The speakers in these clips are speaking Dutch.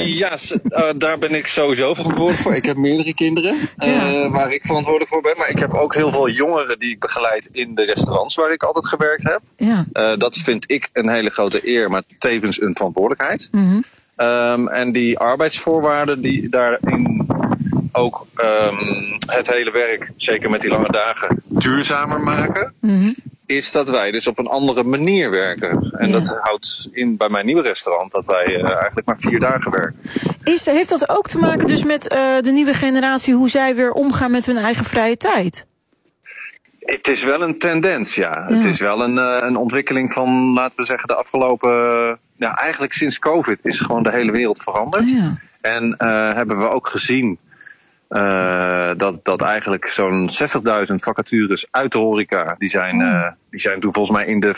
Ja, daar ben ik sowieso verantwoordelijk voor. Ik heb meerdere kinderen waar ik verantwoordelijk voor ben. Maar ik heb ook heel veel jongeren die ik begeleid in de restaurants waar ik altijd gewerkt heb. Ja. Dat vind ik een hele grote eer, maar tevens een verantwoordelijkheid. Mm-hmm. En die arbeidsvoorwaarden die daarin ook het hele werk, zeker met die lange dagen, duurzamer maken. Mm-hmm. Is dat wij dus op een andere manier werken. En dat houdt in bij mijn nieuwe restaurant dat wij eigenlijk maar 4 dagen werken. Heeft dat ook te maken dus met de nieuwe generatie, hoe zij weer omgaan met hun eigen vrije tijd? Het is wel een tendens, ja. Het is wel een ontwikkeling van, laten we zeggen, de afgelopen... eigenlijk sinds COVID is gewoon de hele wereld veranderd. Ja. En hebben we ook gezien dat eigenlijk zo'n 60.000 vacatures uit de horeca, die zijn toen volgens mij in de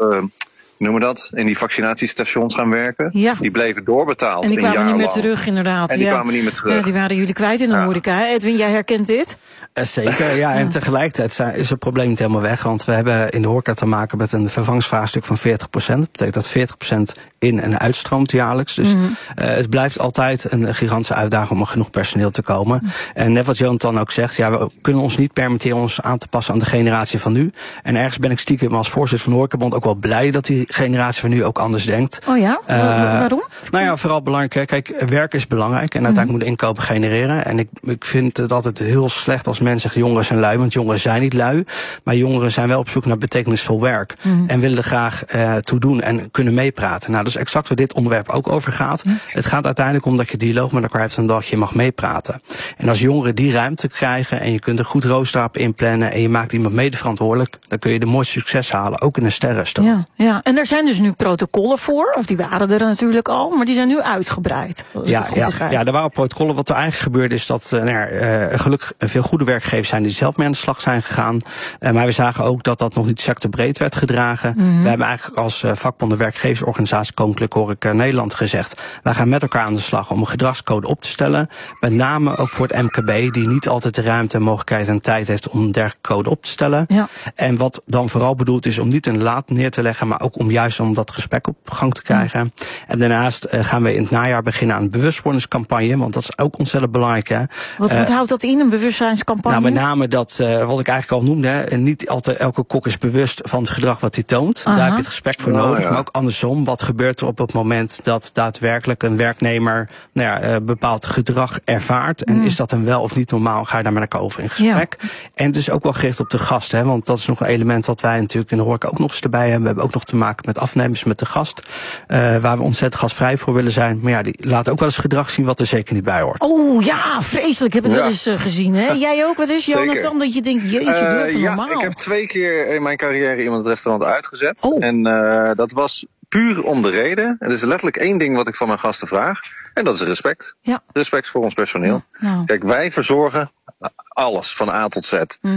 in die vaccinatiestations gaan werken. Ja. Die bleven doorbetaald. En die kwamen niet meer terug, inderdaad. En die kwamen niet meer terug. Ja, die waren jullie kwijt in de horeca. Edwin, jij herkent dit? Zeker, ja. En tegelijkertijd is het probleem niet helemaal weg. Want we hebben in de horeca te maken met een vervangsvraagstuk van 40%. Dat betekent dat 40% in- en uitstroomt jaarlijks. Dus het blijft altijd een gigantische uitdaging om er genoeg personeel te komen. En net wat Jonathan ook zegt, we kunnen ons niet permitteren ons aan te passen aan de generatie van nu. En ergens ben ik stiekem als voorzitter van de Horecabond ook wel blij dat die generatie van nu ook anders denkt. Oh ja? Waarom? Nou ja, vooral belangrijk. Kijk, werk is belangrijk en uiteindelijk moet inkopen genereren. En ik vind het altijd heel slecht als mensen zeggen jongeren zijn lui, want jongeren zijn niet lui. Maar jongeren zijn wel op zoek naar betekenisvol werk. En willen er graag toe doen en kunnen meepraten. Nou, dat is exact waar dit onderwerp ook over gaat. Het gaat uiteindelijk om dat je dialoog met elkaar hebt en dat je mag meepraten. En als jongeren die ruimte krijgen en je kunt een goed rooster op inplannen en je maakt iemand mede verantwoordelijk, dan kun je de mooiste succes halen, ook in een sterrenrestaurant. Ja. En er zijn dus nu protocollen voor, of die waren er natuurlijk al, maar die zijn nu uitgebreid. Ja, er waren protocollen. Wat er eigenlijk gebeurde is dat gelukkig veel goede werkgevers zijn die zelf mee aan de slag zijn gegaan. Maar we zagen ook dat dat nog niet sectorbreed werd gedragen. We hebben eigenlijk als vakbond de werkgeversorganisatie Koninklijke Horeca Nederland gezegd, wij gaan met elkaar aan de slag om een gedragscode op te stellen. Met name ook voor het MKB, die niet altijd de ruimte, mogelijkheid en tijd heeft om een dergelijke code op te stellen. Ja. En wat dan vooral bedoeld is om niet een laad neer te leggen, maar ook om juist om dat gesprek op gang te krijgen. En daarnaast gaan we in het najaar beginnen aan een bewustwordingscampagne, want dat is ook ontzettend belangrijk. Hè. Wat houdt dat in, een bewustzijnscampagne? Nou, met name dat, wat ik eigenlijk al noemde, niet altijd elke kok is bewust van het gedrag wat hij toont. Daar heb je het gesprek voor nodig. Maar ook andersom, wat gebeurt er op het moment dat daadwerkelijk een werknemer bepaald gedrag ervaart? En is dat dan wel of niet normaal? Ga je daar met elkaar over in gesprek? Ja. En het is ook wel gericht op de gast, hè, want dat is nog een element wat wij natuurlijk in de horeca ook nog eens erbij hebben. We hebben ook nog te maken met afnemers met de gast, waar we ontzettend gastvrij voor willen zijn. Maar ja, die laten ook wel eens gedrag zien wat er zeker niet bij hoort. Oh ja, vreselijk. Ik heb het wel eens gezien, hè? Jij ook wel eens, Jonathan, dat je denkt, jeetje, doe even normaal. Ik heb 2 keer in mijn carrière iemand het restaurant uitgezet. Oh. En dat was puur om de reden. Er is letterlijk 1 ding wat ik van mijn gasten vraag. En dat is respect. Ja. Respect voor ons personeel. Ja. Nou. Kijk, wij verzorgen alles van A tot Z.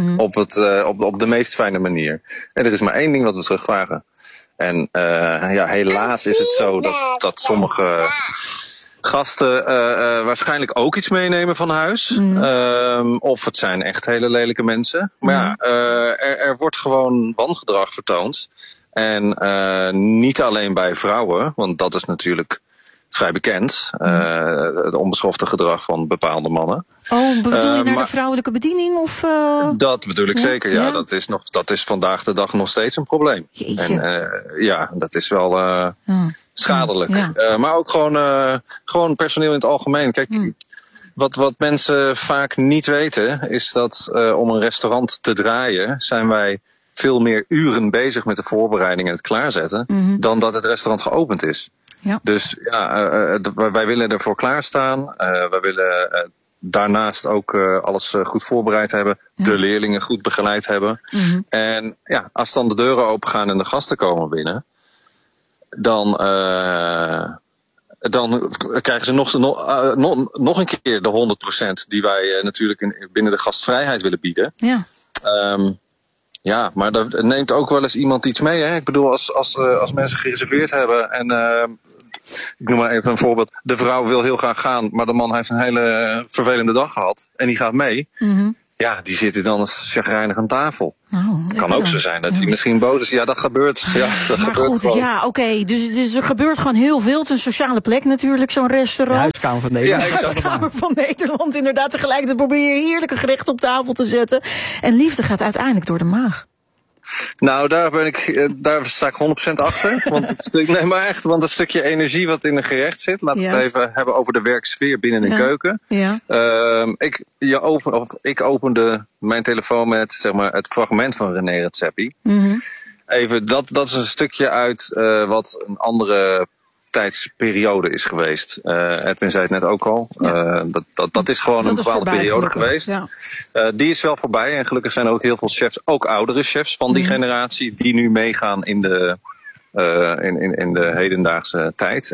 Op de meest fijne manier. En er is maar 1 ding wat we terugvragen. En helaas is het zo dat sommige gasten waarschijnlijk ook iets meenemen van huis. Of het zijn echt hele lelijke mensen. Maar er wordt gewoon wangedrag vertoond. En niet alleen bij vrouwen, want dat is natuurlijk vrij bekend. Het onbeschofte gedrag van bepaalde mannen. Oh, bedoel je naar de vrouwelijke bediening? Of, Dat bedoel ik zeker, ja. Dat is vandaag de dag nog steeds een probleem. Jeetje. En dat is wel schadelijk. Ja. Maar ook gewoon personeel in het algemeen. Kijk, wat mensen vaak niet weten, is dat om een restaurant te draaien, zijn wij veel meer uren bezig met de voorbereiding en het klaarzetten, dan dat het restaurant geopend is. Ja. Dus wij willen ervoor klaarstaan. Wij willen daarnaast ook alles goed voorbereid hebben. Ja. De leerlingen goed begeleid hebben. En als dan de deuren open gaan en de gasten komen binnen, dan krijgen ze nog een keer de 100% die wij natuurlijk binnen de gastvrijheid willen bieden. Ja. Maar daar neemt ook wel eens iemand iets mee. Hè? Ik bedoel, als mensen gereserveerd hebben en ik noem maar even een voorbeeld. De vrouw wil heel graag gaan, maar de man heeft een hele vervelende dag gehad en die gaat mee. Ja, die zitten dan chagrijnig aan tafel. Kan ook zo zijn dat hij misschien boos is. Ja, dat gebeurt. Ja, dat maar gebeurt goed, gewoon. ja, oké. Dus er gebeurt gewoon heel veel. Het is een sociale plek natuurlijk, zo'n restaurant. De huiskamer van Nederland. Ja, de huiskamer van Nederland, inderdaad. Tegelijkertijd probeer je heerlijke gerechten op tafel te zetten. En liefde gaat uiteindelijk door de maag. Nou, daar sta ik 100% achter. Want het stukje energie wat in een gerecht zit, laten we het even hebben over de werksfeer binnen een keuken. Ja. Ik opende mijn telefoon met zeg maar, het fragment van René Redzepi. Mm-hmm. Even, dat is een stukje uit wat een andere tijdsperiode is geweest. Edwin zei het net ook al. Dat is gewoon een bepaalde periode geweest. Ja. Die is wel voorbij. En gelukkig zijn er ook heel veel chefs, ook oudere chefs van die generatie, die nu meegaan in de hedendaagse tijd.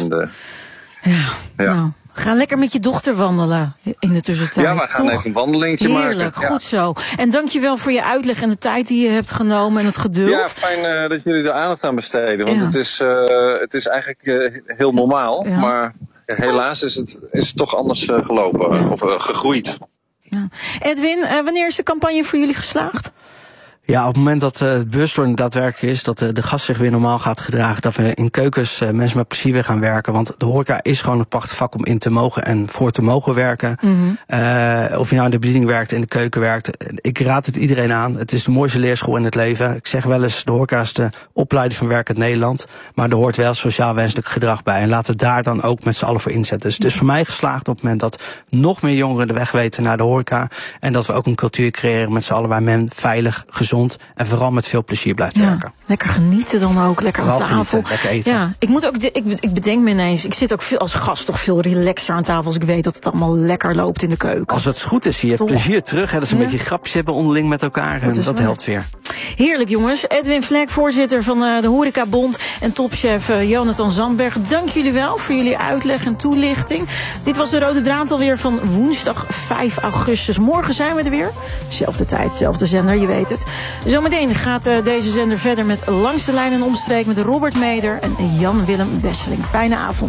Nou, ga lekker met je dochter wandelen in de tussentijd. Ja, we gaan even een wandelingetje maken. Heerlijk, goed zo. En dankjewel voor je uitleg en de tijd die je hebt genomen en het geduld. Ja, fijn dat jullie er aandacht aan besteden. Want het is eigenlijk heel normaal. Ja. Maar helaas is het toch anders gelopen of gegroeid. Ja. Edwin, wanneer is de campagne voor jullie geslaagd? Ja, op het moment dat het bewustwording daadwerkelijk is, dat de gast zich weer normaal gaat gedragen, dat we in keukens mensen met plezier weer gaan werken. Want de horeca is gewoon een prachtig vak om in te mogen en voor te mogen werken. Mm-hmm. Of je nou in de bediening werkt, in de keuken werkt. Ik raad het iedereen aan. Het is de mooiste leerschool in het leven. Ik zeg wel eens, de horeca is de opleiding van werk in Nederland. Maar er hoort wel sociaal wenselijk gedrag bij. En laten we daar dan ook met z'n allen voor inzetten. Dus het is voor mij geslaagd op het moment dat nog meer jongeren de weg weten naar de horeca. En dat we ook een cultuur creëren met z'n allen waar men veilig, gezond en vooral met veel plezier blijft werken. Lekker genieten dan ook, lekker aan tafel. Lekker eten. Ja, ik bedenk me ineens, ik zit ook als gast toch veel relaxer aan tafel als ik weet dat het allemaal lekker loopt in de keuken. Als het goed is, je hebt plezier terug. Hè, dat ze een beetje grapjes hebben onderling met elkaar. En dat helpt weer. Heerlijk jongens. Edwin Vlek, voorzitter van de Horecabond en topchef Jonathan Zandberg. Dank jullie wel voor jullie uitleg en toelichting. Dit was de Rode Draad alweer van woensdag 5 augustus. Morgen zijn we er weer. Zelfde tijd, zelfde zender, je weet het. Zometeen gaat deze zender verder met Langs de Lijn en Omstreek met Robert Meder en Jan-Willem Wesseling. Fijne avond.